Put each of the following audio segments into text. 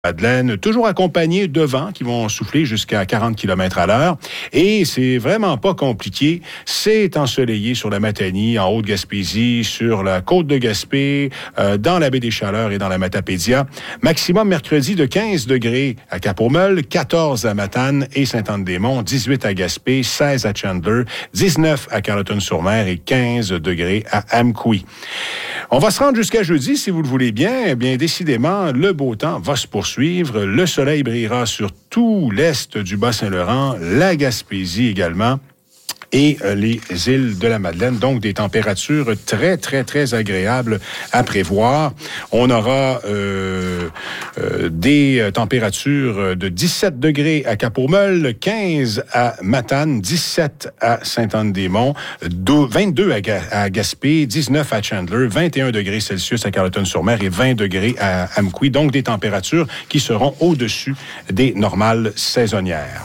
Madeleine, toujours accompagné de vents qui vont souffler jusqu'à 40 km/h. Et c'est vraiment pas compliqué. C'est ensoleillé sur la Matanie, en Haute-Gaspésie, sur la côte de Gaspé, dans la baie des Chaleurs et dans la Matapédia. Maximum mercredi de 15 degrés à Cap-aux-Meules, 14 à Matane et Sainte-Anne-des-Monts, 18 à Gaspé, 16 à Chandler, 19 à Carleton-sur-Mer et 15 degrés à Amqui. On va se rendre jusqu'à jeudi, si vous le voulez bien. Eh bien, décidément, le beau temps va se poursuivre. Le soleil brillera sur tout l'est du Bas-Saint-Laurent, la Gaspésie également, et les îles de la Madeleine. Donc, des températures très, très, très agréables à prévoir. On aura des températures de 17 degrés à Cap-aux-Meules, 15 à Matane, 17 à Sainte-Anne-des-Monts, 22 à Gaspé, 19 à Chandler, 21 degrés Celsius à Carleton-sur-Mer et 20 degrés à Amqui. Donc, des températures qui seront au-dessus des normales saisonnières.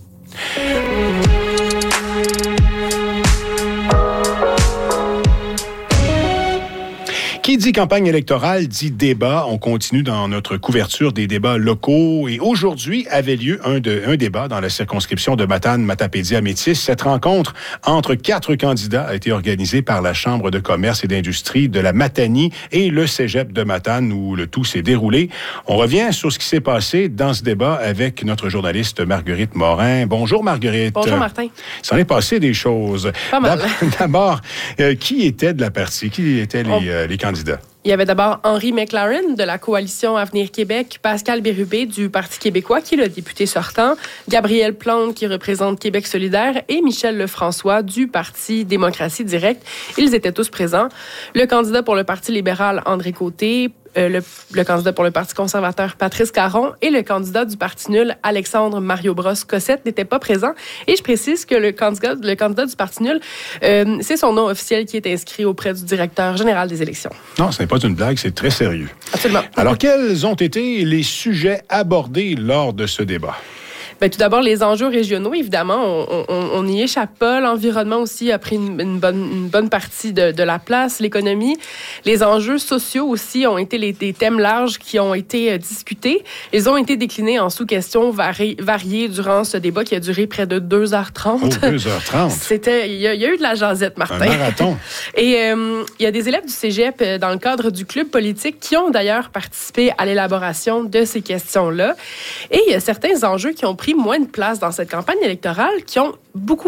Qui dit campagne électorale dit débat. On continue dans notre couverture des débats locaux. Et aujourd'hui avait lieu un débat dans la circonscription de Matane-Matapédia-Métis. Cette rencontre entre 4 candidats a été organisée par la Chambre de commerce et d'industrie de la Matanie et le Cégep de Matane où le tout s'est déroulé. On revient sur ce qui s'est passé dans ce débat avec notre journaliste Marguerite Morin. Bonjour Marguerite. Bonjour Martin. Il s'en est passé des choses. Pas mal. D'abord, qui était de la partie? Qui étaient les candidats? Il y avait d'abord Henri McLaren de la coalition Avenir Québec, Pascal Bérubé du Parti québécois, qui est le député sortant, Gabriel Plante qui représente Québec solidaire et Michel Lefrançois du Parti Démocratie directe. Ils étaient tous présents. Le candidat pour le Parti libéral, André Côté, le candidat pour le Parti conservateur, Patrice Caron, et le candidat du Parti nul, Alexandre Mario Brosse Cossette, n'étaient pas présents. Et je précise que le candidat du Parti nul, c'est son nom officiel qui est inscrit auprès du directeur général des élections. Non, ce n'est pas une blague, c'est très sérieux. Absolument. Alors, quels ont été les sujets abordés lors de ce débat? Bien, tout d'abord, les enjeux régionaux, évidemment, on n'y échappe pas. L'environnement aussi a pris une bonne partie de la place, l'économie. Les enjeux sociaux aussi ont été des thèmes larges qui ont été discutés. Ils ont été déclinés en sous-questions variées durant ce débat qui a duré près de 2h30. Oh, 2h30! Il y a eu de la jasette, Martin. Un marathon. Et il y a des élèves du cégep dans le cadre du club politique qui ont d'ailleurs participé à l'élaboration de ces questions-là. Et il y a certains enjeux qui ont pris moins de place dans cette campagne électorale, qui ont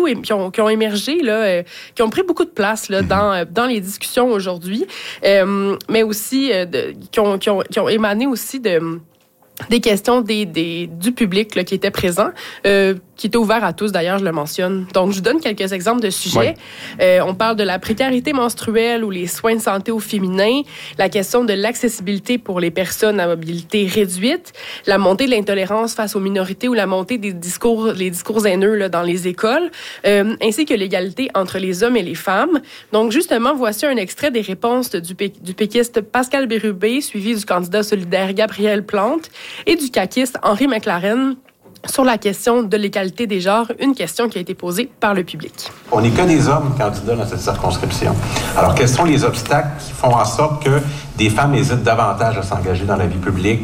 émergé, là, qui ont pris beaucoup de place là, dans les discussions aujourd'hui, mais aussi qui ont émané aussi des questions du public là, qui était présent, qui était ouvert à tous, d'ailleurs, je le mentionne. Donc, je vous donne quelques exemples de sujets. Oui. On parle de la précarité menstruelle ou les soins de santé au féminin, la question de l'accessibilité pour les personnes à mobilité réduite, la montée de l'intolérance face aux minorités ou la montée les discours haineux là, dans les écoles, ainsi que l'égalité entre les hommes et les femmes. Donc, justement, voici un extrait des réponses du péquiste Pascal Bérubé, suivi du candidat solidaire Gabriel Plante, et du caquiste Henri McLaren sur la question de l'égalité des genres, une question qui a été posée par le public. On n'est que des hommes candidats dans cette circonscription. Alors, quels sont les obstacles qui font en sorte que des femmes hésitent davantage à s'engager dans la vie publique?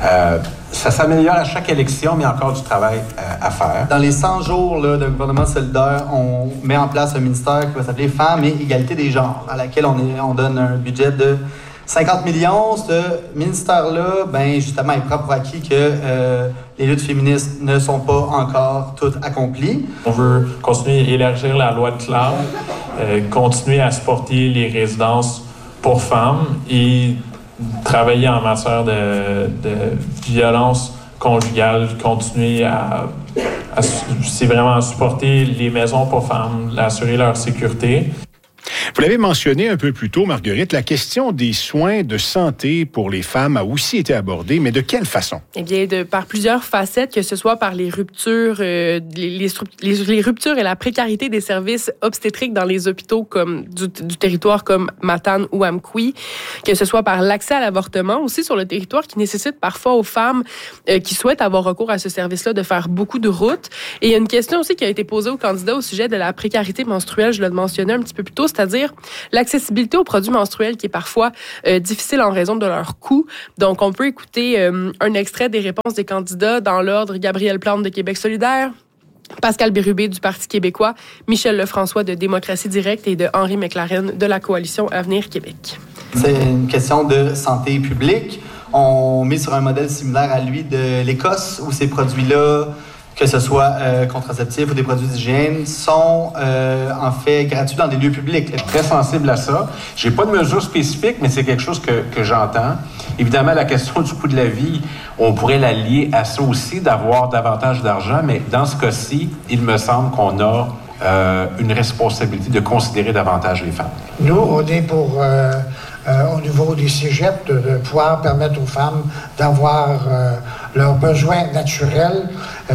Ça s'améliore à chaque élection, mais encore du travail à faire. Dans les 100 jours là, de gouvernement solidaire, on met en place un ministère qui va s'appeler Femmes et égalité des genres, à laquelle on donne un budget de 50 millions. Ce ministère-là, justement, il prend pour acquis que les luttes féministes ne sont pas encore toutes accomplies. On veut continuer à élargir la loi de classe, continuer à supporter les résidences pour femmes et travailler en matière de violence conjugale, continuer c'est vraiment supporter les maisons pour femmes, assurer leur sécurité. Vous l'avez mentionné un peu plus tôt, Marguerite, la question des soins de santé pour les femmes a aussi été abordée, mais de quelle façon? Eh bien, par plusieurs facettes, que ce soit par les ruptures, les ruptures et la précarité des services obstétriques dans les hôpitaux comme du territoire comme Matane ou Amqui, que ce soit par l'accès à l'avortement aussi sur le territoire qui nécessite parfois aux femmes qui souhaitent avoir recours à ce service-là de faire beaucoup de routes. Et il y a une question aussi qui a été posée aux candidats au sujet de la précarité menstruelle, je le mentionnais un petit peu plus tôt, c'est-à-dire c'est-à-dire l'accessibilité aux produits menstruels qui est parfois difficile en raison de leur coût. Donc, on peut écouter un extrait des réponses des candidats dans l'ordre: Gabrielle Plante de Québec solidaire, Pascal Bérubé du Parti québécois, Michel Lefrançois de Démocratie directe et de Henri McLaren de la Coalition Avenir Québec. C'est une question de santé publique. On met sur un modèle similaire à lui de l'Écosse, où ces produits-là, que ce soit contraceptifs ou des produits d'hygiène, sont en fait gratuits dans des lieux publics. Très sensible à ça. J'ai pas de mesures spécifiques, mais c'est quelque chose que j'entends. Évidemment, la question du coût de la vie, on pourrait la lier à ça aussi, d'avoir davantage d'argent, mais dans ce cas-ci, il me semble qu'on a une responsabilité de considérer davantage les femmes. Nous, on est pour, au niveau des cégeps, de pouvoir permettre aux femmes d'avoir leurs besoins naturels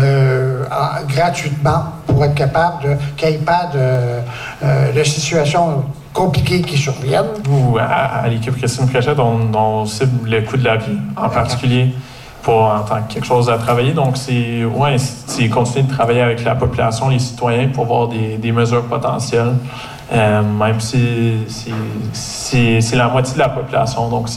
gratuitement pour être capable qu'il n'y ait pas de situations compliquées qui surviennent. Nous, à l'équipe Christine Fréchette, on cible le coût de la vie, en particulier en tant que quelque chose à travailler. Donc, c'est continuer de travailler avec la population, les citoyens, pour voir des mesures potentielles, même si c'est la moitié de la population. Donc,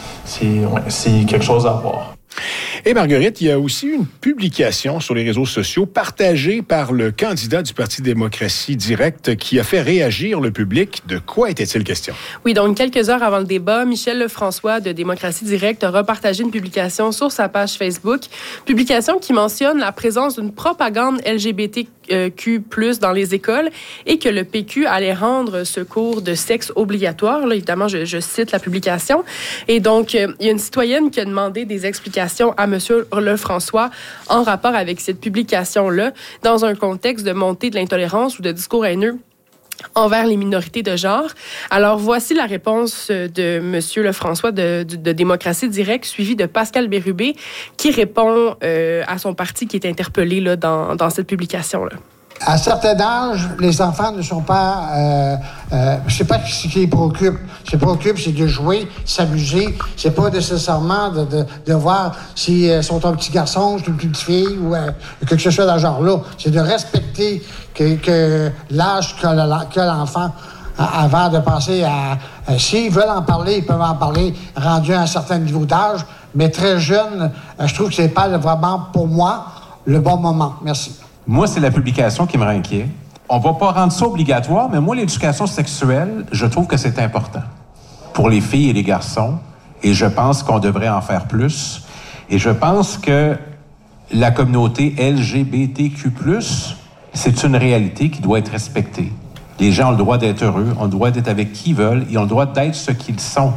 c'est quelque chose à voir. Et Marguerite, il y a aussi une publication sur les réseaux sociaux partagée par le candidat du Parti Démocratie directe qui a fait réagir le public. De quoi était-il question? Oui, donc quelques heures avant le débat, Michel Lefrançois de Démocratie directe a repartagé une publication sur sa page Facebook. Publication qui mentionne la présence d'une propagande LGBTQ+ dans les écoles et que le PQ allait rendre ce cours de sexe obligatoire. Là, évidemment, je cite la publication. Et donc, il y a une citoyenne qui a demandé des explications à M. Lefrançois en rapport avec cette publication-là, dans un contexte de montée de l'intolérance ou de discours haineux envers les minorités de genre. Alors, voici la réponse de M. Lefrançois de Démocratie directe, suivi de Pascal Bérubé, qui répond à son parti qui est interpellé là, dans cette publication-là. À un certain âge, les enfants ne sont pas... c'est pas ce qui les préoccupe. Ce qui les préoccupe, c'est de jouer, s'amuser. C'est pas nécessairement de voir si sont un petit garçon, c'est une petite fille ou quelque chose dans ce genre-là. C'est de respecter que l'âge que l'enfant avant de penser à... s'ils veulent en parler, ils peuvent en parler rendu à un certain niveau d'âge. Mais très jeune, je trouve que c'est pas vraiment, pour moi, le bon moment. Merci. Moi, c'est la publication qui me rend inquiet. On va pas rendre ça obligatoire, mais moi, l'éducation sexuelle, je trouve que c'est important pour les filles et les garçons, et je pense qu'on devrait en faire plus. Et je pense que la communauté LGBTQ+, c'est une réalité qui doit être respectée. Les gens ont le droit d'être heureux, ont le droit d'être avec qui ils veulent, ils ont le droit d'être ce qu'ils sont.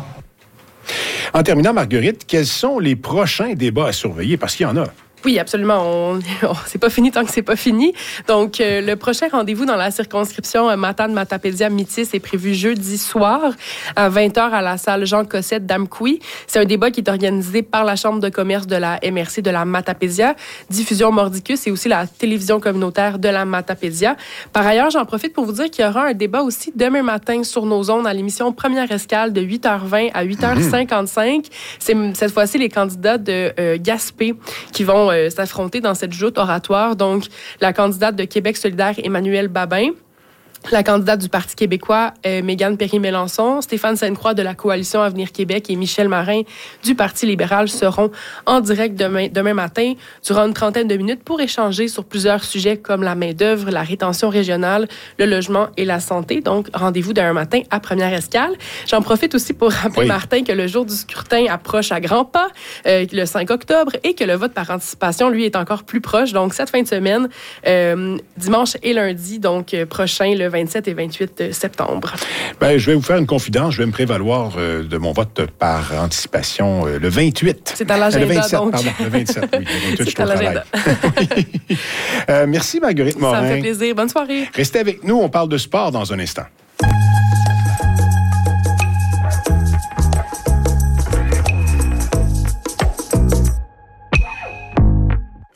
En terminant, Marguerite, quels sont les prochains débats à surveiller? Parce qu'il y en a. Oui, absolument. C'est pas fini tant que c'est pas fini. Donc, le prochain rendez-vous dans la circonscription Matane-Matapédia-Métis est prévu jeudi soir à 20h à la salle Jean Cossette d'Amqui. C'est un débat qui est organisé par la Chambre de commerce de la MRC de la Matapédia, Diffusion Mordicus et aussi la télévision communautaire de la Matapédia. Par ailleurs, j'en profite pour vous dire qu'il y aura un débat aussi demain matin sur nos ondes à l'émission Première Escale de 8h20 à 8h55. C'est cette fois-ci les candidats de Gaspé qui vont s'affronter dans cette joute oratoire. Donc, la candidate de Québec solidaire, Emmanuelle Babin, la candidate du Parti québécois, Mégane Perry-Mélençon, Stéphane Sainte-Croix de la Coalition Avenir Québec et Michel Marin du Parti libéral seront en direct demain matin durant une trentaine de minutes pour échanger sur plusieurs sujets comme la main-d'œuvre, la rétention régionale, le logement et la santé. Donc, rendez-vous demain matin à Première Escale. J'en profite aussi pour rappeler, Martin, que le jour du scrutin approche à grands pas, le 5 octobre, et que le vote par anticipation, lui, est encore plus proche. Donc, cette fin de semaine, dimanche et lundi, donc prochain, le 27 et 28 septembre. Bien, je vais vous faire une confidence. Je vais me prévaloir de mon vote par anticipation le 28. C'est à l'agenda, le 27, donc. Pardon, le 27, oui. Le 28, c'est à l'agenda. Merci, Marguerite Morin. Ça me fait plaisir. Bonne soirée. Restez avec nous. On parle de sport dans un instant.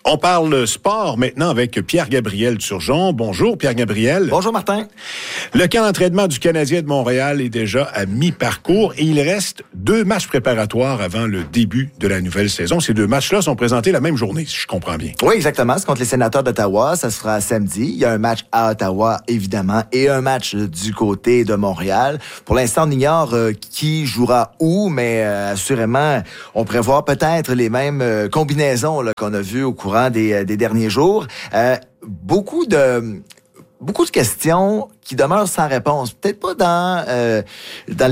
On parle sport maintenant avec Pierre-Gabriel Turgeon. Bonjour Pierre-Gabriel. Bonjour Martin. Le camp d'entraînement du Canadien de Montréal est déjà à mi-parcours et il reste 2 matchs préparatoires avant le début de la nouvelle saison. Ces 2 matchs-là sont présentés la même journée, si je comprends bien. Oui, exactement. C'est contre les Sénateurs d'Ottawa. Ça se fera samedi. Il y a un match à Ottawa, évidemment, et un match du côté de Montréal. Pour l'instant, on ignore qui jouera où, mais assurément, on prévoit peut-être les mêmes combinaisons là, qu'on a vues au courant des derniers jours. Beaucoup de questions qui demeurent sans réponse. Peut-être pas dans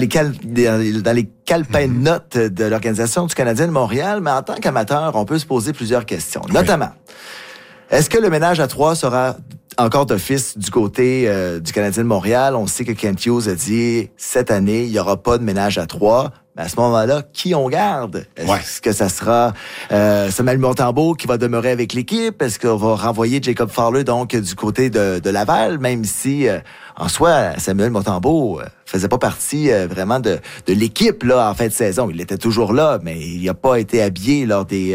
les calepins de notes de l'Organisation du Canadien de Montréal, mais en tant qu'amateur, on peut se poser plusieurs questions. Oui. Notamment, est-ce que le ménage à 3 sera encore d'office du côté du Canadien de Montréal? On sait que Kent Hughes a dit, cette année, il n'y aura pas de ménage à 3. Mais à ce moment-là, qui on garde? Est-ce que ça sera Samuel Montembeault qui va demeurer avec l'équipe? Est-ce qu'on va renvoyer Jacob Fowler donc du côté de Laval, même si en soi, Samuel Montembeault faisait pas partie vraiment de l'équipe là en fin de saison. Il était toujours là, mais il n'a pas été habillé lors des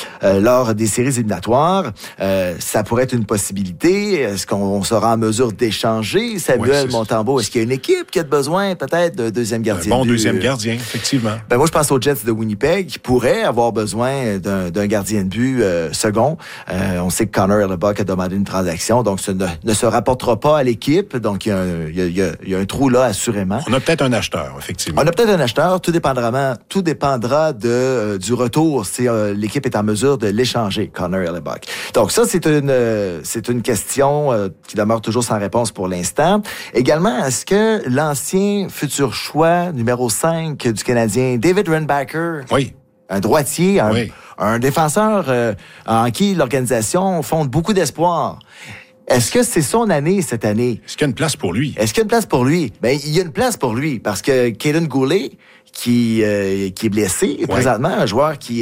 séries éliminatoires. Ça pourrait être une possibilité. Est-ce qu'on sera en mesure d'échanger Samuel Montembeault? Est-ce qu'il y a une équipe qui a besoin peut-être d'un deuxième gardien? Un bon deuxième gardien, effectivement. Moi, je pense aux Jets de Winnipeg qui pourraient avoir besoin d'un gardien de but second. On sait que Connor Hellebuck a demandé une transaction, donc ça ne se rapportera pas à l'équipe. Donc, il y a un trou là, assurément. On a peut-être un acheteur, effectivement. On a peut-être un acheteur. Tout dépendra du retour si l'équipe est en mesure de l'échanger, Connor Hellebuck. Donc ça, c'est une question qui demeure toujours sans réponse pour l'instant. Également, est-ce que l'ancien futur choix numéro 5 du Canadien, David Reinbacher, un droitier, un défenseur en qui l'organisation fonde beaucoup d'espoir, est-ce que c'est son année cette année? Est-ce qu'il y a une place pour lui? Ben, il y a une place pour lui parce que Caden Goulet, qui est blessé présentement, un joueur qui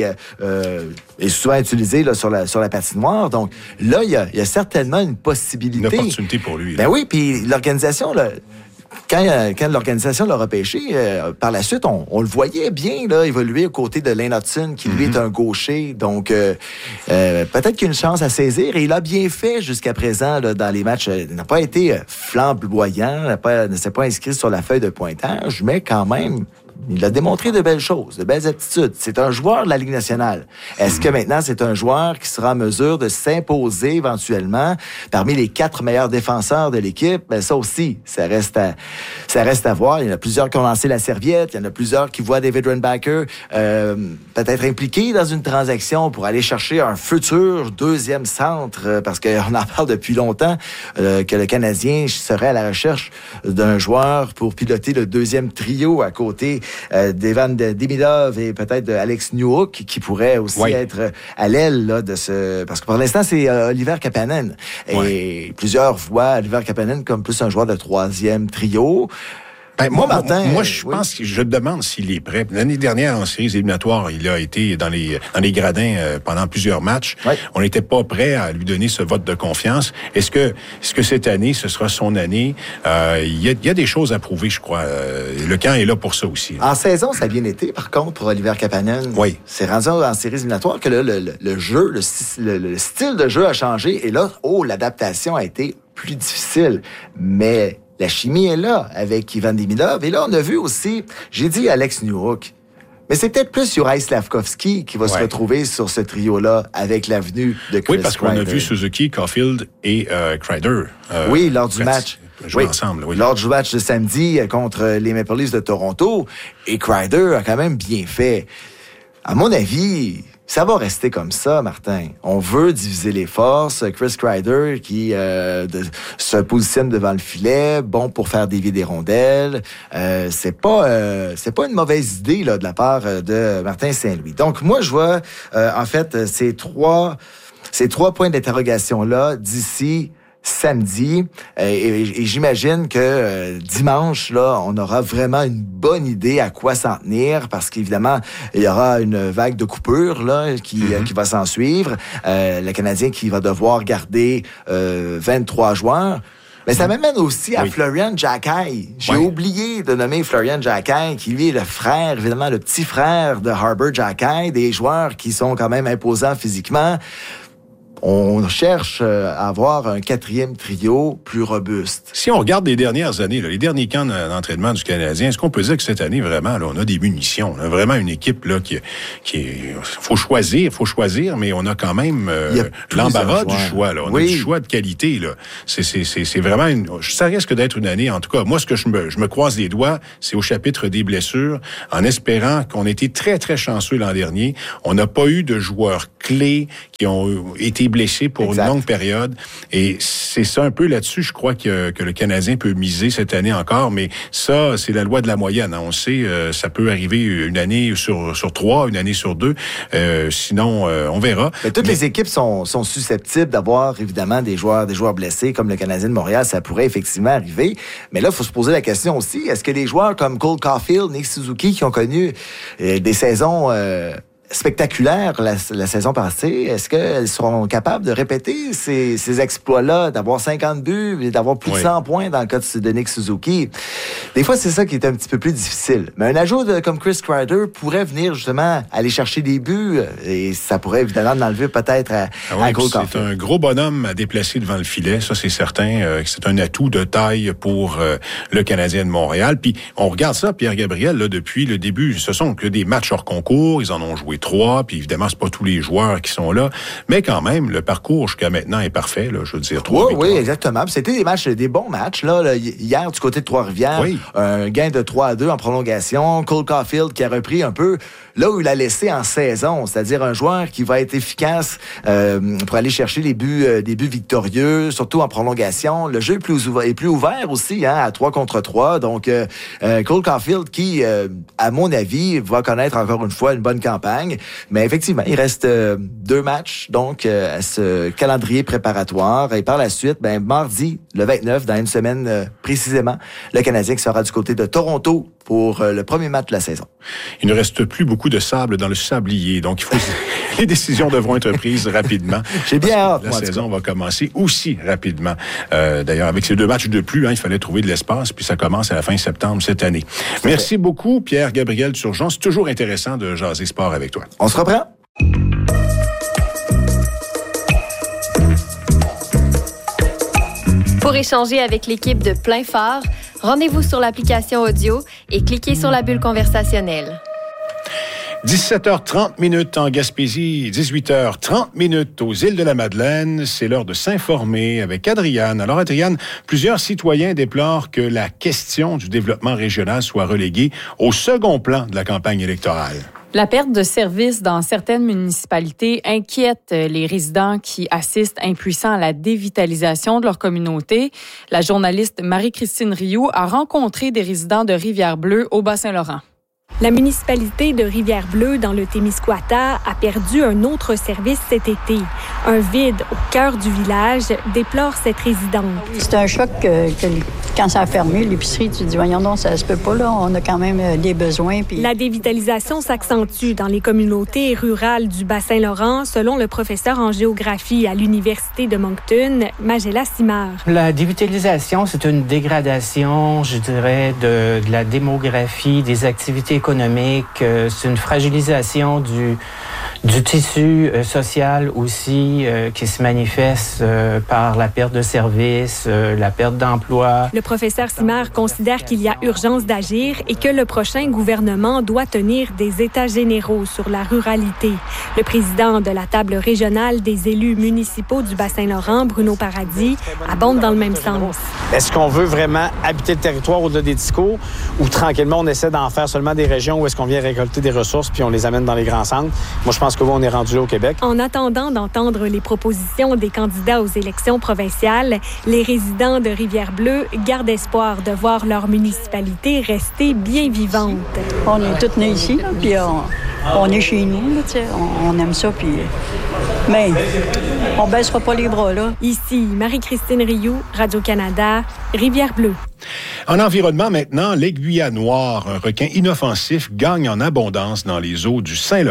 est souvent utilisé là, sur la patinoire. Donc là, il y a certainement une possibilité. Une opportunité pour lui. Ben oui, puis l'organisation, là, quand l'organisation l'a repêché, par la suite, on le voyait bien là, évoluer aux côtés de Lane Hudson, qui lui est un gaucher. Donc, peut-être qu'il y a une chance à saisir. Et il a bien fait jusqu'à présent là, dans les matchs. Il n'a pas été flamboyant, ne s'est pas inscrit sur la feuille de pointage, mais quand même, il a démontré de belles choses, de belles aptitudes. C'est un joueur de la Ligue nationale. Est-ce que maintenant, c'est un joueur qui sera en mesure de s'imposer éventuellement parmi les 4 meilleurs défenseurs de l'équipe? Ben, ça aussi, ça reste à voir. Il y en a plusieurs qui ont lancé la serviette. Il y en a plusieurs qui voient David Reinbacher peut-être impliqué dans une transaction pour aller chercher un futur deuxième centre, parce qu'on en parle depuis longtemps, que le Canadien serait à la recherche d'un joueur pour piloter le deuxième trio à côté d'Evan Demidov et peut-être d'Alex Newhook qui pourrait aussi être à l'aile là, de ce... Parce que pour l'instant, c'est Oliver Kapanen. Et plusieurs voient Oliver Kapanen comme plus un joueur de 3e trio. Ben, Martin, je pense que je demande s'il est prêt. L'année dernière, en séries éliminatoires, il a été dans les gradins pendant plusieurs matchs. On n'était pas prêt à lui donner ce vote de confiance. Est-ce que cette année, ce sera son année? Il y a des choses à prouver, je crois. Le camp est là pour ça aussi. En saison, ça a bien été, par contre, pour Oliver Kapanen. C'est rendu en séries éliminatoires que là, le jeu, le style de jeu a changé. Et là, l'adaptation a été plus difficile. Mais la chimie est là avec Ivan Demidov. Et là, on a vu aussi, j'ai dit Alex Newhook, mais c'est peut-être plus Juraj Slavkovski qui va se retrouver sur ce trio-là avec l'avenue de Chris Kreider. Oui, parce qu'on a vu Suzuki, Caulfield et Kreider. Lors du match. Jouer ensemble, Lors du match de samedi contre les Maple Leafs de Toronto. Et Kreider a quand même bien fait. À mon avis, ça va rester comme ça, Martin. On veut diviser les forces. Chris Kreider qui se positionne devant le filet, bon pour faire dévier des rondelles. C'est pas une mauvaise idée là de la part de Martin Saint-Louis. Donc moi je vois en fait ces trois points d'interrogation là d'ici samedi. Et j'imagine que dimanche, là, on aura vraiment une bonne idée à quoi s'en tenir parce qu'évidemment, il y aura une vague de coupures là, qui va s'en suivre. Le Canadien qui va devoir garder 23 joueurs. Mais ça m'amène aussi à Florian Xhekaj. J'ai oublié de nommer Florian Xhekaj, qui lui est le frère, évidemment, le petit frère de Harbour Xhekaj, des joueurs qui sont quand même imposants physiquement. on cherche à avoir un 4e trio plus robuste. Si on regarde les dernières années, là, les derniers camps d'entraînement du Canadien, est-ce qu'on peut dire que cette année, vraiment, là, on a des munitions? On a vraiment une équipe là, qui est... faut choisir, mais on a quand même l'embarras du choix. Là. On a du choix de qualité. Là. C'est vraiment ça risque d'être une année, en tout cas. Moi, ce que je me croise les doigts, c'est au chapitre des blessures, en espérant qu'on a été très, très chanceux l'an dernier. On n'a pas eu de joueurs clés qui ont été blessés pour une longue période. Et c'est ça un peu là-dessus, je crois que le Canadien peut miser cette année encore. Mais ça, c'est la loi de la moyenne. Hein. On sait, ça peut arriver une année sur 3, une année sur 2. Sinon, on verra. Mais toutes les équipes sont susceptibles d'avoir, évidemment, des joueurs blessés, comme le Canadien de Montréal. Ça pourrait effectivement arriver. Mais là, il faut se poser la question aussi, est-ce que les joueurs comme Cole Caulfield, Nick Suzuki, qui ont connu des saisons spectaculaires la saison passée, est-ce qu'elles seront capables de répéter ces exploits-là, d'avoir 50 buts et d'avoir plus de 100 points dans le cas de Nick Suzuki? Des fois, c'est ça qui est un petit peu plus difficile. Mais un ajout comme Chris Kreider pourrait venir justement aller chercher des buts et ça pourrait évidemment enlever peut-être à Cole Caulfield. C'est un gros bonhomme à déplacer devant le filet, ça c'est certain. C'est un atout de taille pour le Canadien de Montréal. Puis on regarde ça, Pierre Gabriel, là, depuis le début, ce sont que des matchs hors concours, ils en ont joué 3, puis évidemment, c'est pas tous les joueurs qui sont là, mais quand même, le parcours jusqu'à maintenant est parfait, là, je veux dire, 3 victoires. Oui, exactement. C'était des bons matchs, là, hier, du côté de Trois-Rivières, un gain de 3-2 en prolongation, Cole Caulfield qui a repris un peu là où il a laissé en saison, c'est-à-dire un joueur qui va être efficace pour aller chercher des buts victorieux, surtout en prolongation. Le jeu est plus ouvert aussi, hein, à 3 contre 3, donc Cole Caulfield qui, à mon avis, va connaître encore une fois une bonne campagne. Mais effectivement, il reste 2 matchs donc à ce calendrier préparatoire. Et par la suite, mardi, le 29, dans une semaine précisément, le Canadien qui sera du côté de Toronto pour le premier match de la saison. Il ne reste plus beaucoup de sable dans le sablier, donc les décisions devront être prises rapidement. J'ai bien hâte. La saison va commencer aussi rapidement. D'ailleurs, avec ces 2 matchs de plus, il fallait trouver de l'espace, puis ça commence à la fin septembre cette année. Merci beaucoup, Pierre-Gabriel Turgeon. C'est toujours intéressant de jaser sport avec toi. On se reprend. Pour échanger avec l'équipe de Plein Phare, rendez-vous sur l'application audio et cliquez sur la bulle conversationnelle. 17h30 en Gaspésie, 18h30 aux îles de la Madeleine. C'est l'heure de s'informer avec Adriane. Alors, Adriane, plusieurs citoyens déplorent que la question du développement régional soit reléguée au second plan de la campagne électorale. La perte de services dans certaines municipalités inquiète les résidents qui assistent impuissants à la dévitalisation de leur communauté. La journaliste Marie-Christine Rioux a rencontré des résidents de Rivière-Bleue au Bas-Saint-Laurent. La municipalité de Rivière-Bleue, dans le Témiscouata, a perdu un autre service cet été. Un vide au cœur du village déplore cette résidente. C'est un choc que quand ça a fermé, l'épicerie, tu te dis, voyons donc, ça se peut pas, là, on a quand même des besoins. Puis... La dévitalisation s'accentue dans les communautés rurales du Bas-Saint-Laurent, selon le professeur en géographie à l'Université de Moncton, Magella Simard. La dévitalisation, c'est une dégradation, je dirais, de la démographie, des activités économique, c'est une fragilisation du tissu social aussi qui se manifeste par la perte de services, la perte d'emploi. Le professeur Simard considère qu'il y a urgence d'agir et que le prochain gouvernement doit tenir des états généraux sur la ruralité. Le président de la table régionale des élus municipaux du Bas-Saint-Laurent, Bruno Paradis, abonde dans le même sens. Est-ce qu'on veut vraiment habiter le territoire au-delà des discours ou tranquillement on essaie d'en faire seulement des régions où est-ce qu'on vient récolter des ressources puis on les amène dans les grands centres? Moi, je pense que on est rendu là au Québec. En attendant d'entendre les propositions des candidats aux élections provinciales, les résidents de Rivière-Bleue gardent espoir de voir leur municipalité rester bien vivante. On est tous nés ici, là, puis on est chez nous, là, on aime ça, puis... Mais on baissera pas les bras, là. Ici, Marie-Christine Rioux, Radio-Canada, Rivière-Bleue. En environnement maintenant, l'aiguillat noir, un requin inoffensif, gagne en abondance dans les eaux du Saint-Laurent.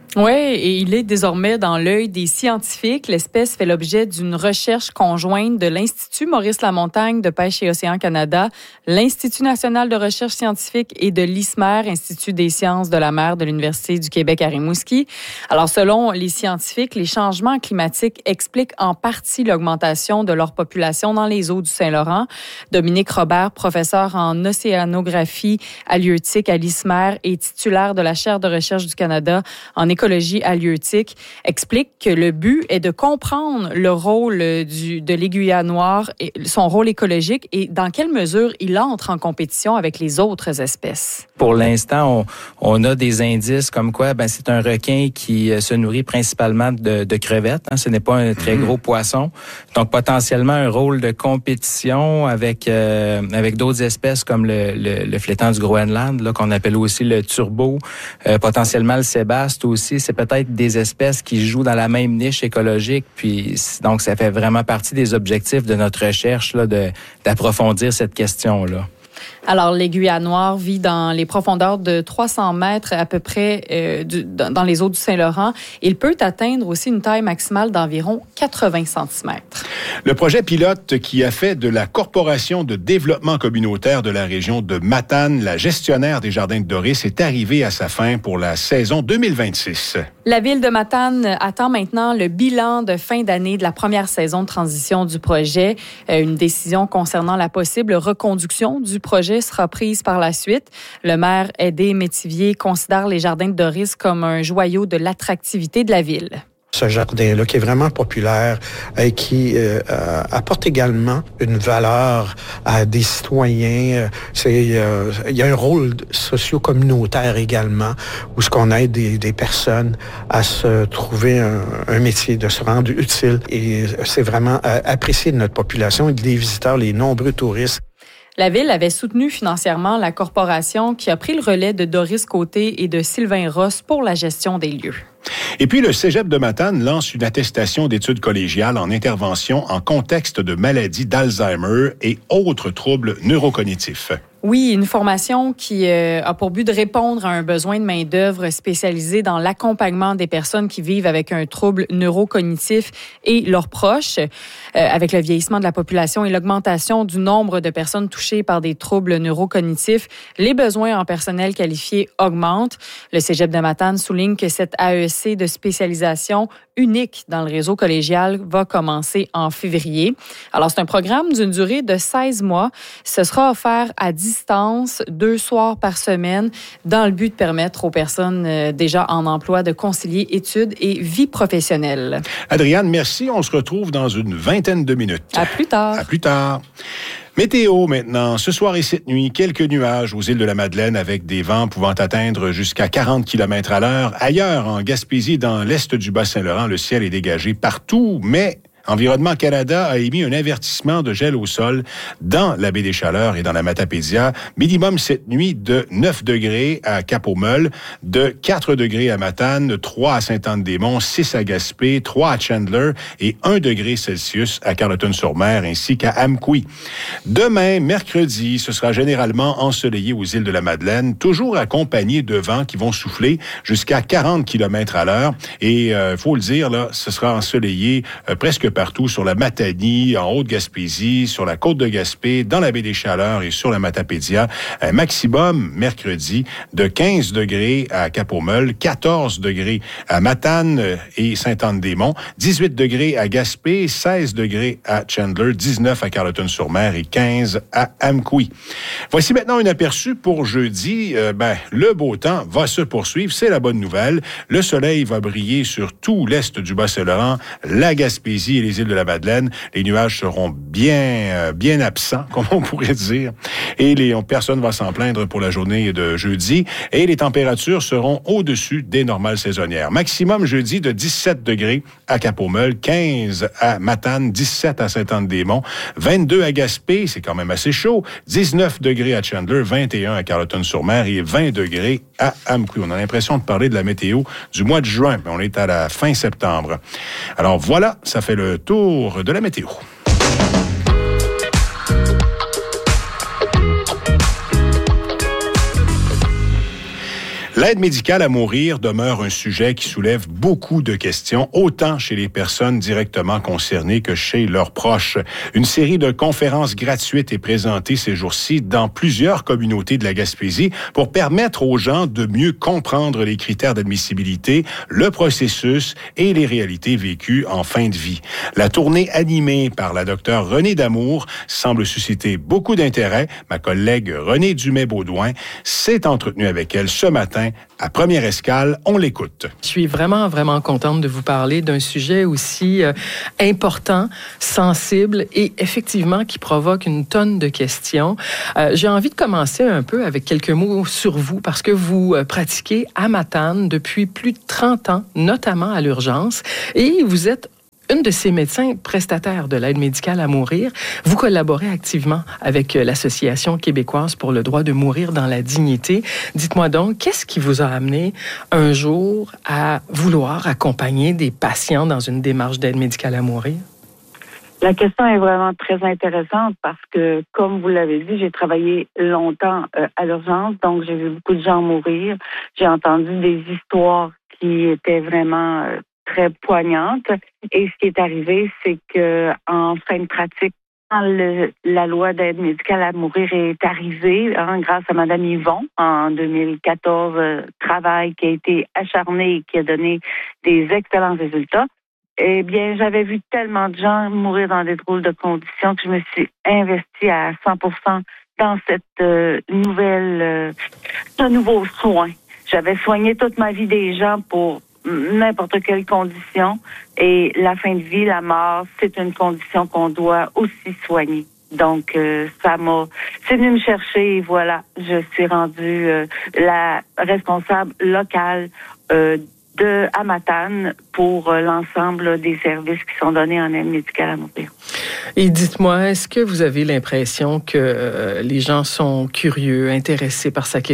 Oui, et il est désormais dans l'œil des scientifiques. L'espèce fait l'objet d'une recherche conjointe de l'Institut Maurice Lamontagne de Pêche et Océan Canada, l'Institut national de recherche scientifique et de l'ISMER, Institut des sciences de la mer de l'Université du Québec à Rimouski. Alors, selon les scientifiques, les changements climatiques expliquent en partie l'augmentation de leur population dans les eaux du Saint-Laurent. Dominique Robert, professeur en océanographie halieutique à l'ISMER et titulaire de la chaire de recherche du Canada en écologie halieutique, explique que le but est de comprendre le rôle de l'aiguillat noir et son rôle écologique et dans quelle mesure il entre en compétition avec les autres espèces. Pour l'instant, on a des indices comme quoi c'est un requin qui se nourrit principalement de crevettes. Ce n'est pas un très gros poisson. Donc, potentiellement, un rôle de compétition avec d'autres espèces comme le flétan du Groenland, là, qu'on appelle aussi le turbo, potentiellement le sébaste aussi. C'est peut-être des espèces qui jouent dans la même niche écologique. Puis, donc, ça fait vraiment partie des objectifs de notre recherche là, d'approfondir cette question-là. Alors, l'aiguillat noir vit dans les profondeurs de 300 mètres à peu près dans les eaux du Saint-Laurent. Il peut atteindre aussi une taille maximale d'environ 80 cm. Le projet pilote qui a fait de la Corporation de développement communautaire de la région de Matane, la gestionnaire des jardins de Doris, est arrivé à sa fin pour la saison 2026. La ville de Matane attend maintenant le bilan de fin d'année de la première saison de transition du projet. Une décision concernant la possible reconduction du projet sera prise par la suite. Le maire Aidé Métivier considère les jardins de Doris comme un joyau de l'attractivité de la ville. Ce jardin-là qui est vraiment populaire et qui apporte également une valeur à des citoyens. Il y a un rôle socio-communautaire également où ce qu'on aide des personnes à se trouver un métier, de se rendre utile. Et c'est vraiment apprécié de notre population et des visiteurs, les nombreux touristes. La Ville avait soutenu financièrement la corporation qui a pris le relais de Doris Côté et de Sylvain Ross pour la gestion des lieux. Et puis, le Cégep de Matane lance une attestation d'études collégiales en intervention en contexte de maladies d'Alzheimer et autres troubles neurocognitifs. Oui, une formation qui a pour but de répondre à un besoin de main-d'œuvre spécialisée dans l'accompagnement des personnes qui vivent avec un trouble neurocognitif et leurs proches. Avec le vieillissement de la population et l'augmentation du nombre de personnes touchées par des troubles neurocognitifs, les besoins en personnel qualifié augmentent. Le Cégep de Matane souligne que cette AEC de spécialisation unique dans le réseau collégial va commencer en février. Alors, c'est un programme d'une durée de 16 mois. Ce sera offert à distance, 2 soirs par semaine, dans le but de permettre aux personnes déjà en emploi de concilier études et vie professionnelle. Adriane, merci. On se retrouve dans une vingtaine de minutes. À plus tard. À plus tard. Météo maintenant. Ce soir et cette nuit, quelques nuages aux îles de la Madeleine avec des vents pouvant atteindre jusqu'à 40 km à l'heure. Ailleurs, en Gaspésie, dans l'est du Bas-Saint-Laurent, le ciel est dégagé partout, mais Environnement Canada a émis un avertissement de gel au sol dans la baie des Chaleurs et dans la Matapédia. Minimum cette nuit de 9 degrés à Cap-aux-Meules, de 4 degrés à Matane, 3 à Sainte-Anne-des-Monts, 6 à Gaspé, 3 à Chandler et 1 degré Celsius à Carleton-sur-Mer ainsi qu'à Amqui. Demain, mercredi, ce sera généralement ensoleillé aux îles de la Madeleine, toujours accompagné de vents qui vont souffler jusqu'à 40 km à l'heure. Et faut le dire, là, ce sera ensoleillé presque partout sur la Matanie, en Haute-Gaspésie, sur la côte de Gaspé, dans la baie des Chaleurs et sur la Matapédia. Un maximum mercredi de 15 degrés à Cap-aux-Meules, 14 degrés à Matane et Sainte-Anne-des-Monts, 18 degrés à Gaspé, 16 degrés à Chandler, 19 à Carleton-sur-Mer et 15 à Amqui. Voici maintenant un aperçu pour jeudi. Le beau temps va se poursuivre, c'est la bonne nouvelle. Le soleil va briller sur tout l'est du Bas-Saint-Laurent, la Gaspésie et les îles de la Madeleine. Les nuages seront bien absents, comme on pourrait dire. Et personne ne va s'en plaindre pour la journée de jeudi. Et les températures seront au-dessus des normales saisonnières. Maximum jeudi de 17 degrés à Cap-aux-Meules, 15 à Matane, 17 à Sainte-Anne-des-Monts, 22 à Gaspé, c'est quand même assez chaud, 19 degrés à Chandler, 21 à Carleton-sur-Mer et 20 degrés à Amqui. On a l'impression de parler de la météo du mois de juin, mais on est à la fin septembre. Alors voilà, ça fait le tour de la météo. L'aide médicale à mourir demeure un sujet qui soulève beaucoup de questions, autant chez les personnes directement concernées que chez leurs proches. Une série de conférences gratuites est présentée ces jours-ci dans plusieurs communautés de la Gaspésie pour permettre aux gens de mieux comprendre les critères d'admissibilité, le processus et les réalités vécues en fin de vie. La tournée animée par la docteure Renée Damour semble susciter beaucoup d'intérêt. Ma collègue Renée Dumais-Baudouin s'est entretenue avec elle ce matin à Première Escale. On l'écoute. Je suis vraiment contente de vous parler d'un sujet aussi important, sensible et effectivement qui provoque une tonne de questions. J'ai envie de commencer un peu avec quelques mots sur vous parce que vous pratiquez à Matane depuis plus de 30 ans, notamment à l'urgence, et vous êtes une de ces médecins prestataires de l'aide médicale à mourir. Vous collaborez activement avec l'Association québécoise pour le droit de mourir dans la dignité. Dites-moi donc, qu'est-ce qui vous a amené un jour à vouloir accompagner des patients dans une démarche d'aide médicale à mourir? La question est vraiment très intéressante parce que, comme vous l'avez dit, j'ai travaillé longtemps à l'urgence, donc j'ai vu beaucoup de gens mourir. J'ai entendu des histoires qui étaient vraiment très poignante. Et ce qui est arrivé, c'est que en fin de pratique, quand la loi d'aide médicale à mourir est arrivée, grâce à Mme Yvon, en 2014, travail qui a été acharné et qui a donné des excellents résultats, eh bien, j'avais vu tellement de gens mourir dans des drôles de conditions que je me suis investie à 100% dans cette ce nouveau soin. J'avais soigné toute ma vie des gens pour n'importe quelle condition. Et la fin de vie, la mort, c'est une condition qu'on doit aussi soigner. Donc, c'est venu me chercher et voilà, je suis rendue la responsable locale à Matane pour l'ensemble des services qui sont donnés en aide médicale à mourir. Et dites-moi, est-ce que vous avez l'impression que les gens sont curieux, intéressés par ces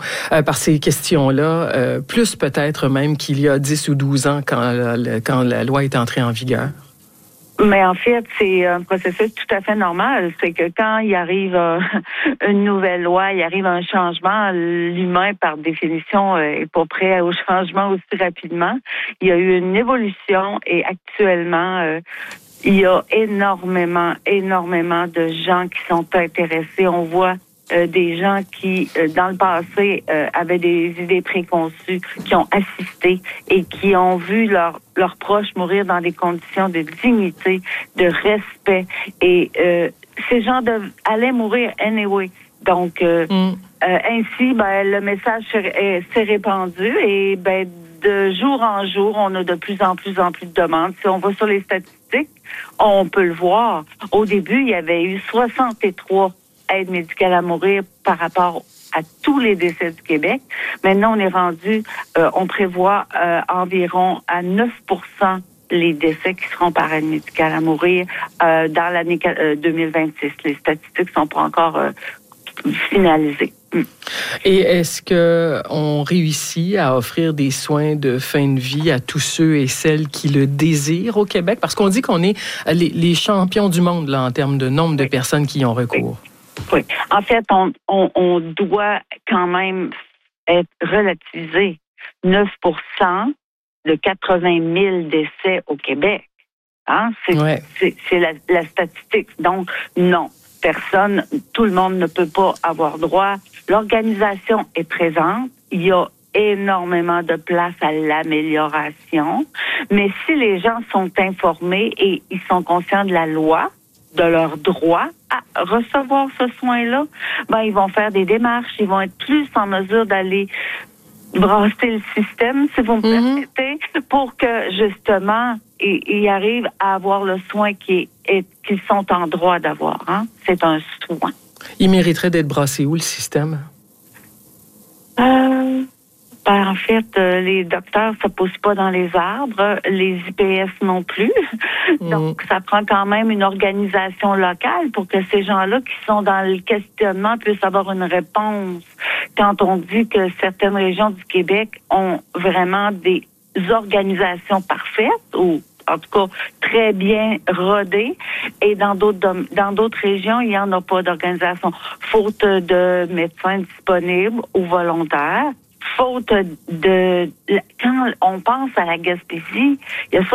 questions-là, plus peut-être même qu'il y a 10 ou 12 ans quand la loi est entrée en vigueur? Mais en fait, c'est un processus tout à fait normal. C'est que quand il arrive une nouvelle loi, il arrive un changement, l'humain, par définition, est pas prêt au changement aussi rapidement. Il y a eu une évolution et actuellement, il y a énormément de gens qui sont intéressés. On voit des gens qui, dans le passé, avaient des idées préconçues, qui ont assisté et qui ont vu leurs proches mourir dans des conditions de dignité, de respect. Et ces gens allaient mourir anyway. Donc, ainsi, le message s'est répandu et de jour en jour, on a de plus en plus de demandes. Si on va sur les statistiques, on peut le voir. Au début, il y avait eu 63 aides médicales à mourir par rapport à tous les décès du Québec. Maintenant, on est rendu, on prévoit environ à 9% les décès qui seront par aide médicale à mourir dans l'année 2026. Les statistiques sont pas encore finalisées. Et est-ce qu'on réussit à offrir des soins de fin de vie à tous ceux et celles qui le désirent au Québec? Parce qu'on dit qu'on est les champions du monde là, en termes de nombre de personnes qui y ont recours. Oui. En fait, on doit quand même être relativisé. 9% de 80 000 décès au Québec. C'est la statistique. Donc, non. Personne, tout le monde ne peut pas avoir droit. L'organisation est présente. Il y a énormément de place à l'amélioration. Mais si les gens sont informés et ils sont conscients de la loi, de leur droit à recevoir ce soin-là, ils vont faire des démarches, ils vont être plus en mesure d'aller brasser le système, si vous me permettez, pour que, justement, ils arrivent à avoir le soin qu'ils sont en droit d'avoir. C'est un soin. Il mériterait d'être brassé où, le système? En fait, les docteurs ne se poussent pas dans les arbres, les IPS non plus. Donc, ça prend quand même une organisation locale pour que ces gens-là qui sont dans le questionnement puissent avoir une réponse. Quand on dit que certaines régions du Québec ont vraiment des organisations parfaites ou en tout cas très bien rodées, et dans d'autres régions, il n'y en a pas d'organisation. Faute de médecins disponibles ou volontaires, faute de... Quand on pense à la Gaspésie, il y a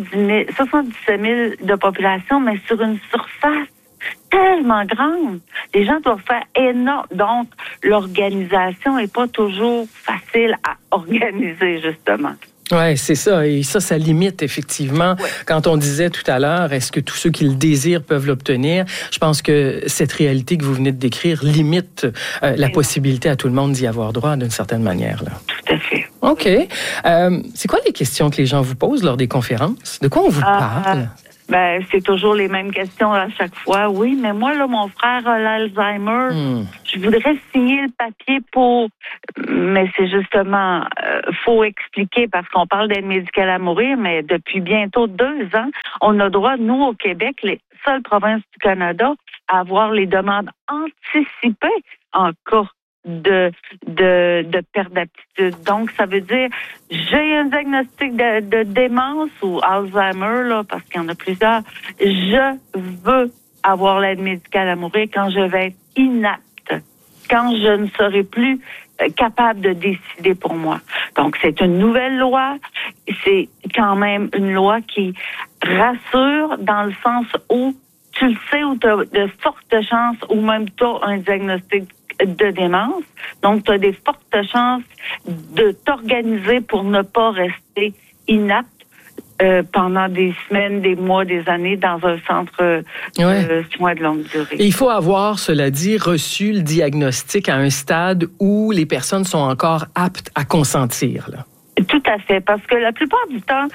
77 000 de population, mais sur une surface tellement grande. Les gens doivent faire énorme. Donc, l'organisation est pas toujours facile à organiser, justement. Oui, c'est ça. Et ça limite effectivement. Ouais. Quand on disait tout à l'heure, est-ce que tous ceux qui le désirent peuvent l'obtenir? Je pense que cette réalité que vous venez de décrire limite la possibilité à tout le monde d'y avoir droit d'une certaine manière. Là. Tout à fait. OK. C'est quoi les questions que les gens vous posent lors des conférences? De quoi on vous parle? Ben, c'est toujours les mêmes questions à chaque fois. Oui, mais moi, là, mon frère a l'Alzheimer. Je voudrais signer le papier pour... Mais c'est justement... faut expliquer, parce qu'on parle d'aide médicale à mourir, mais depuis bientôt 2 ans, on a droit, nous, au Québec, les seules provinces du Canada, à avoir les demandes anticipées en cas de perte d'aptitude. Donc, ça veut dire, j'ai un diagnostic de démence ou Alzheimer, là, parce qu'il y en a plusieurs. Je veux avoir l'aide médicale à mourir quand je vais être inapte, quand je ne serai plus capable de décider pour moi. Donc, c'est une nouvelle loi. C'est quand même une loi qui rassure dans le sens où tu le sais, où tu as de fortes chances, ou même tu as un diagnostic de démence. Donc, tu as des fortes chances de t'organiser pour ne pas rester inapte pendant des semaines, des mois, des années dans un centre soins de longue durée. Et il faut avoir, cela dit, reçu le diagnostic à un stade où les personnes sont encore aptes à consentir, là. Tout à fait, parce que la plupart du temps,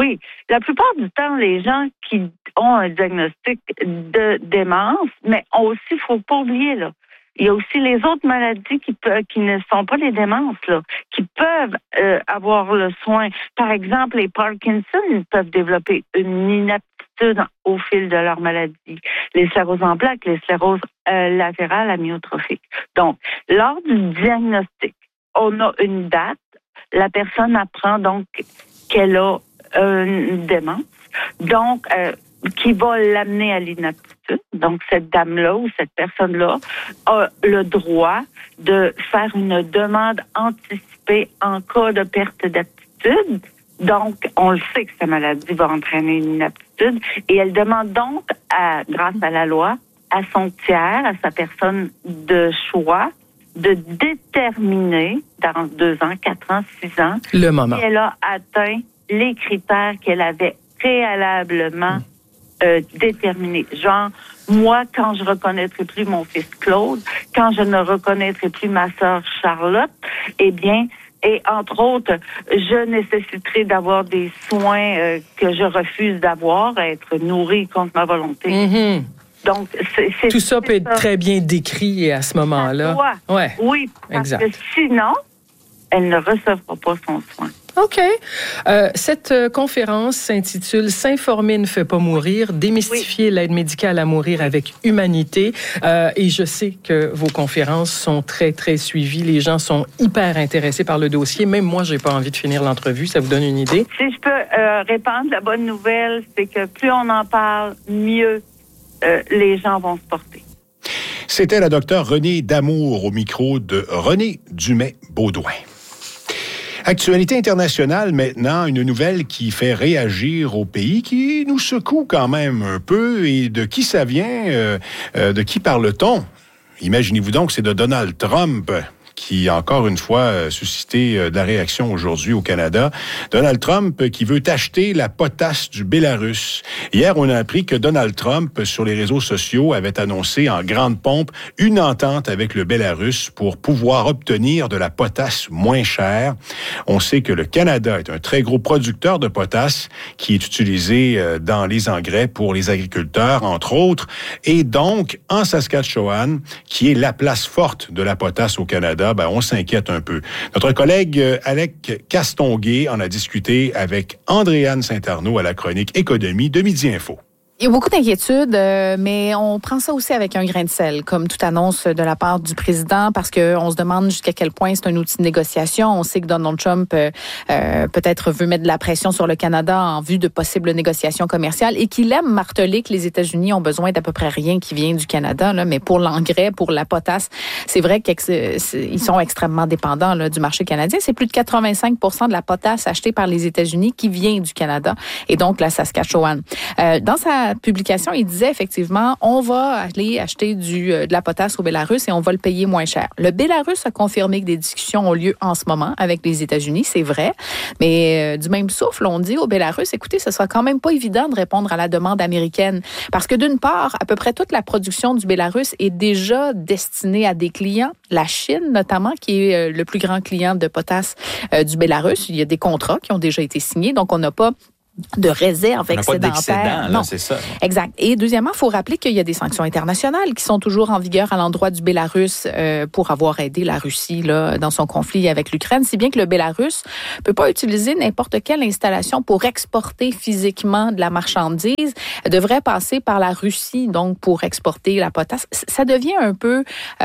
les gens qui ont un diagnostic de démence, mais aussi, faut pas oublier, là, il y a aussi les autres maladies qui ne sont pas les démences, là, qui peuvent avoir le soin. Par exemple, les Parkinson peuvent développer une inaptitude au fil de leur maladie. Les scléroses en plaques, les scléroses latérales amyotrophiques. Donc, lors du diagnostic, on a une date. La personne apprend donc qu'elle a une démence, donc qui va l'amener à l'inaptitude. Donc, cette dame-là ou cette personne-là a le droit de faire une demande anticipée en cas de perte d'aptitude. Donc, on le sait que sa maladie va entraîner une inaptitude et elle demande donc, grâce à la loi, à son tiers, à sa personne de choix, de déterminer dans 2 ans, 4 ans, 6 ans, le moment. Si elle a atteint les critères qu'elle avait préalablement déterminés. Genre, moi, quand je reconnaîtrai plus mon fils Claude, quand je ne reconnaîtrai plus ma sœur Charlotte, eh bien, et entre autres, je nécessiterai d'avoir des soins que je refuse d'avoir, être nourrie contre ma volonté. Mm-hmm. Donc, tout ça peut être très bien décrit à ce moment-là. Ouais. Oui, parce exact. Que sinon, elle ne recevra pas son soin. OK. Cette conférence s'intitule « S'informer ne fait pas mourir, démystifier l'aide médicale à mourir avec humanité ». Et je sais que vos conférences sont très, très suivies. Les gens sont hyper intéressés par le dossier. Même moi, j'ai pas envie de finir l'entrevue. Ça vous donne une idée? Si je peux répandre la bonne nouvelle, c'est que plus on en parle, mieux les gens vont se porter. C'était la docteure Renée Damour au micro de René Dumais-Baudouin. Actualité internationale maintenant, une nouvelle qui fait réagir au pays, qui nous secoue quand même un peu. Et de qui ça vient? De qui parle-t-on? Imaginez-vous donc, c'est de Donald Trump qui, encore une fois, a suscité de la réaction aujourd'hui au Canada. Donald Trump qui veut acheter la potasse du Bélarus. Hier, on a appris que Donald Trump, sur les réseaux sociaux, avait annoncé en grande pompe une entente avec le Bélarus pour pouvoir obtenir de la potasse moins chère. On sait que le Canada est un très gros producteur de potasse qui est utilisé dans les engrais pour les agriculteurs, entre autres. Et donc, en Saskatchewan, qui est la place forte de la potasse au Canada, on s'inquiète un peu. Notre collègue Alec Castonguay en a discuté avec Andréane Saint-Arnaud à la chronique Économie de Midi Info. Il y a beaucoup d'inquiétudes, mais on prend ça aussi avec un grain de sel, comme toute annonce de la part du président, parce qu'on se demande jusqu'à quel point c'est un outil de négociation. On sait que Donald Trump peut-être veut mettre de la pression sur le Canada en vue de possibles négociations commerciales et qu'il aime marteler que les États-Unis ont besoin d'à peu près rien qui vient du Canada, là, mais pour l'engrais, pour la potasse, c'est vrai qu'ils sont extrêmement dépendants là, du marché canadien. C'est plus de 85% de la potasse achetée par les États-Unis qui vient du Canada et donc la Saskatchewan. Dans sa publication, il disait effectivement, on va aller acheter de la potasse au Bélarus et on va le payer moins cher. Le Bélarus a confirmé que des discussions ont lieu en ce moment avec les États-Unis, c'est vrai, mais du même souffle, on dit au Bélarus, écoutez, ce sera quand même pas évident de répondre à la demande américaine parce que d'une part, à peu près toute la production du Bélarus est déjà destinée à des clients, la Chine notamment, qui est le plus grand client de potasse du Bélarus. Il y a des contrats qui ont déjà été signés, donc on n'a pas de réserve excédentaire. Non, c'est ça. Exact. Et deuxièmement, il faut rappeler qu'il y a des sanctions internationales qui sont toujours en vigueur à l'endroit du Bélarus pour avoir aidé la Russie là, dans son conflit avec l'Ukraine, si bien que le Bélarus peut pas utiliser n'importe quelle installation pour exporter physiquement de la marchandise, devrait passer par la Russie, donc pour exporter la potasse. Ça devient un peu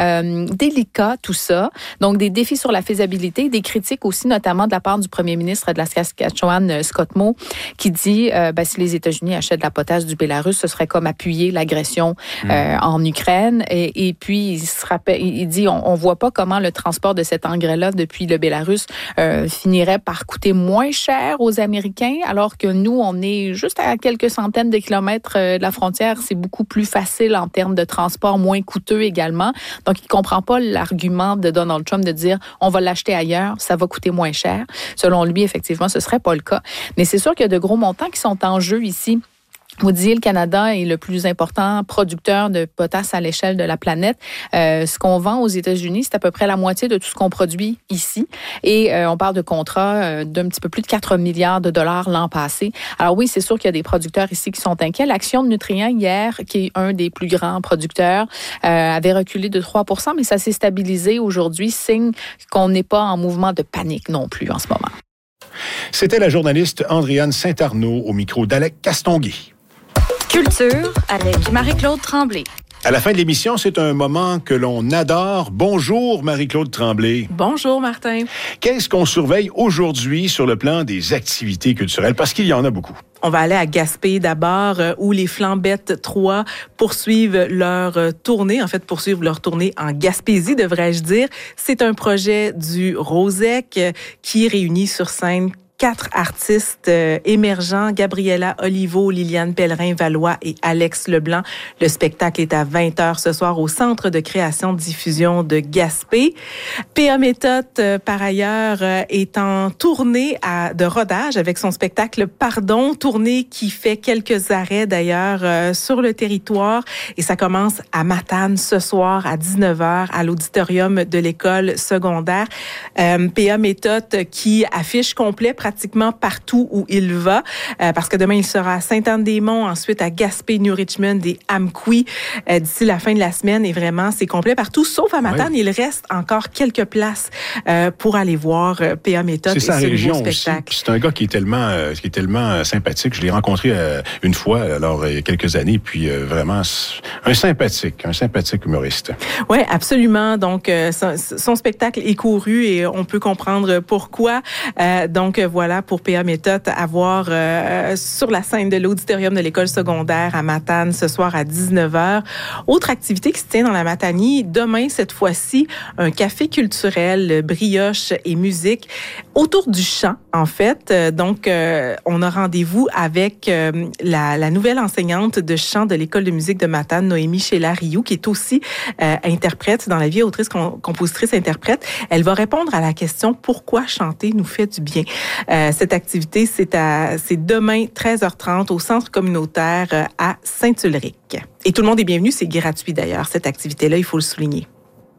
délicat, tout ça. Donc, des défis sur la faisabilité, des critiques aussi, notamment de la part du premier ministre de la Saskatchewan, Scott Moe, qui dit si les États-Unis achètent de la potasse du Bélarus, ce serait comme appuyer l'agression en Ukraine. Et puis, il dit, on voit pas comment le transport de cet engrais-là depuis le Bélarus finirait par coûter moins cher aux Américains, alors que nous, on est juste à quelques centaines de kilomètres de la frontière. C'est beaucoup plus facile en termes de transport, moins coûteux également. Donc, il comprend pas l'argument de Donald Trump de dire, on va l'acheter ailleurs, ça va coûter moins cher. Selon lui, effectivement, ce serait pas le cas. Mais c'est sûr qu'il y a de gros montants qui sont en jeu ici. Vous disiez, le Canada est le plus important producteur de potasse à l'échelle de la planète. Ce qu'on vend aux États-Unis, c'est à peu près la moitié de tout ce qu'on produit ici. Et on parle de contrats d'un petit peu plus de 4 milliards de dollars l'an passé. Alors oui, c'est sûr qu'il y a des producteurs ici qui sont inquiets. L'Action de Nutrients, hier, qui est un des plus grands producteurs, avait reculé de 3%, mais ça s'est stabilisé aujourd'hui, signe qu'on n'est pas en mouvement de panique non plus en ce moment. C'était la journaliste Andréane Saint-Arnaud au micro d'Alec Castonguay. Culture avec Marie-Claude Tremblay. À la fin de l'émission, c'est un moment que l'on adore. Bonjour Marie-Claude Tremblay. Bonjour Martin. Qu'est-ce qu'on surveille aujourd'hui sur le plan des activités culturelles? Parce qu'il y en a beaucoup. On va aller à Gaspé d'abord, où les Flambettes 3 poursuivent leur tournée. En fait, poursuivent leur tournée en Gaspésie, devrais-je dire. C'est un projet du Rosec qui réunit sur scène 4 artistes émergents, Gabriella Olivo, Liliane Pellerin-Valois et Alex Leblanc. Le spectacle est à 20h ce soir au Centre de création-diffusion de Gaspé. P.A. Méthode, par ailleurs, est en tournée de rodage avec son spectacle Pardon, tournée qui fait quelques arrêts d'ailleurs sur le territoire. Et ça commence à Matane ce soir à 19h à l'auditorium de l'école secondaire. P.A. Méthode qui affiche complet pratiquement partout où il va, parce que demain, il sera à Sainte-Anne-des-Monts, ensuite à Gaspé, New Richmond et Amqui d'ici la fin de la semaine. Et vraiment, c'est complet partout, sauf à Matane. Oui. Il reste encore quelques places pour aller voir P.A. Méthode et ce nouveau spectacle. C'est un gars qui est tellement sympathique. Je l'ai rencontré une fois, alors il y a quelques années, puis vraiment un sympathique humoriste. Oui, absolument. Donc, son spectacle est couru et on peut comprendre pourquoi. Donc, voilà pour P.A. Méthode à voir sur la scène de l'auditorium de l'école secondaire à Matane ce soir à 19h. Autre activité qui se tient dans la Matanie, demain cette fois-ci, un café culturel, brioche et musique autour du chant en fait. Donc, on a rendez-vous avec la nouvelle enseignante de chant de l'école de musique de Matane, Noémie Sheila-Rioux, qui est aussi interprète dans la vie, autrice, compositrice, interprète. Elle va répondre à la question « Pourquoi chanter nous fait du bien ?» Cette activité, c'est demain 13h30 au centre communautaire à Saint-Ulrich. Et tout le monde est bienvenu, c'est gratuit d'ailleurs, cette activité-là, il faut le souligner.